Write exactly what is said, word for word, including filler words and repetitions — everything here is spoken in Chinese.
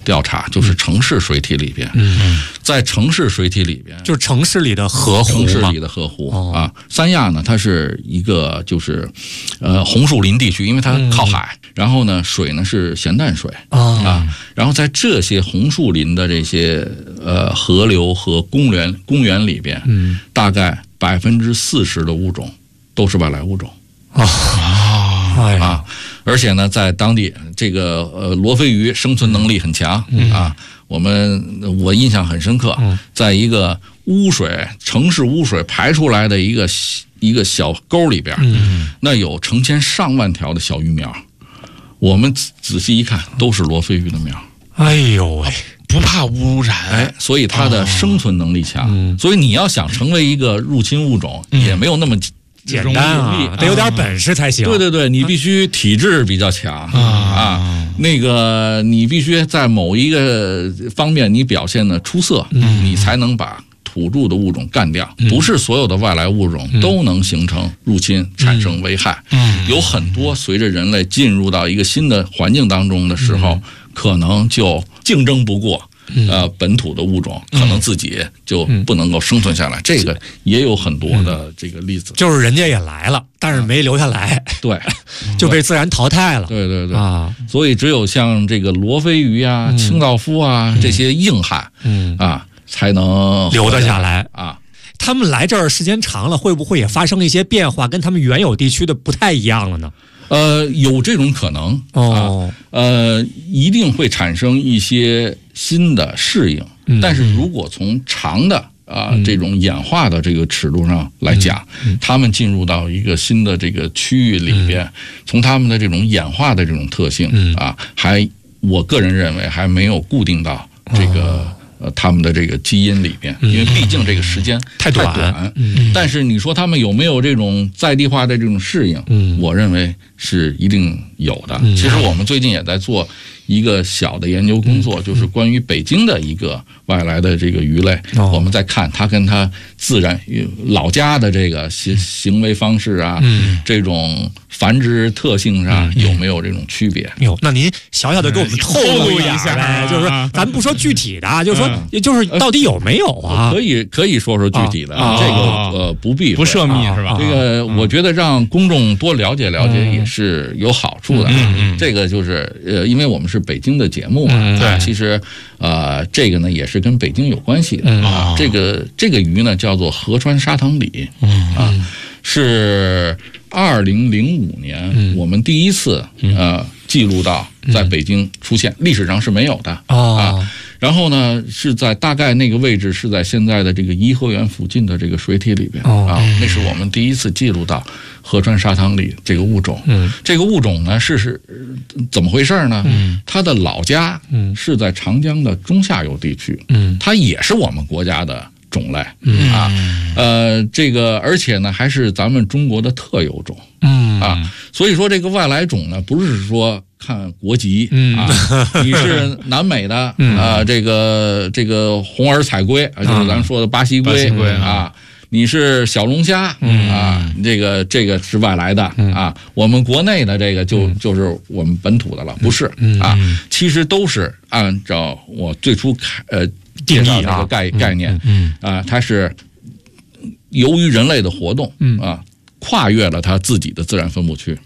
调查，就是城市水体里边， 嗯， 在城市水体里边， 就是城市里的河湖， 城市里的河湖、 哦、 啊。三亚呢，它是一个就是呃红树林地区，因为它靠海，嗯、然后呢水呢是咸淡水、哦、啊，然后在这些红树林的这些呃河流和公园公园里边，嗯，大概百分之四十的物种都是外来物种啊。 哎、 啊，而且呢，在当地这个呃罗非鱼生存能力很强、嗯、啊。我们我印象很深刻，嗯、在一个污水城市污水排出来的一个一个小沟里边，嗯、那有成千上万条的小鱼苗，我们仔细一看，都是罗非鱼的苗。 哎呦喂！ 不怕污染， 哎，所以它的生存能力强。哦、所以你要想成为一个入侵物种，嗯、也没有那么简单啊，得有点本事才行。 对对对，你必须体质比较强啊，啊那个你必须在某一个方面你表现的出色，嗯、你才能把土著的物种干掉。嗯、不是所有的外来物种都能形成入侵，嗯、产生危害。嗯、有很多随着人类进入到一个新的环境当中的时候，嗯、可能就竞争不过。呃，本土的物种可能自己就不能够生存下来，嗯、这个也有很多的这个例子。 就是人家也来了，但是没留下来， 对， 就被自然淘汰了。 对对对啊， 所以只有像这个罗非鱼啊、嗯、清道夫啊、嗯、这些硬汉，嗯啊，才能留得下来啊。 他们来这儿时间长了，会不会也发生一些变化，跟他们原有地区的不太一样了呢？ 呃，有这种可能哦， 啊，呃，一定会产生一些新的适应。嗯、但是如果从长的啊、呃、这种演化的这个尺度上来讲，嗯嗯、他们进入到一个新的这个区域里边，嗯、从他们的这种演化的这种特性、嗯、啊，还我个人认为还没有固定到这个。哦呃，他们的这个基因里边，因为毕竟这个时间太短，太短嗯、但是你说他们有没有这种在地化的这种适应？嗯，我认为是一定有的。嗯、其实我们最近也在做一个小的研究工作，嗯、就是关于北京的一个外来的这个鱼类，嗯、我们在看它跟它自然老家的这个行行为方式啊，嗯、这种繁殖特性上有没有这种区别？ 有，那您小小的给我们透露一下呗，就是说咱不说具体的，就是说。也就是到底有没有啊？ 可以可以说说具体的，啊、这个呃不避不涉密是吧？ 这个我觉得让公众多了解了解也是有好处的。 嗯嗯、 这个就是呃，因为我们是北京的节目嘛， 嗯、 对，其实呃这个呢也是跟北京有关系的、 嗯、 啊。这个这个鱼呢叫做河川沙塘鲤， 嗯、 啊，是二零零五年、嗯、我们第一次呃记录到在北京出现，历史上是没有的、 哦、 啊。然后呢，是在大概那个位置，是在现在的这个颐和园附近的这个水体里边、 哦、 啊，那是我们第一次记录到河川沙塘鲤这个物种。 嗯， 这个物种呢是是怎么回事呢？ 嗯， 它的老家嗯是在长江的中下游地区。 嗯， 它也是我们国家的种类。 嗯啊，呃，这个而且呢还是咱们中国的特有种。 嗯啊，所以说这个外来种呢，不是说看国籍、 嗯、 啊，你是南美的、 嗯、 啊，这个这个红耳彩龟啊，就是咱说的巴西龟、 嗯、 啊，你是小龙虾、 嗯、 啊，这个这个是外来的、 嗯、 啊，我们国内的这个就、嗯、就是我们本土的了，不是、 嗯、 啊，其实都是按照我最初呃介绍这个概概念， 嗯啊，它是由于人类的活动， 嗯啊。跨越了它自己的自然分布区，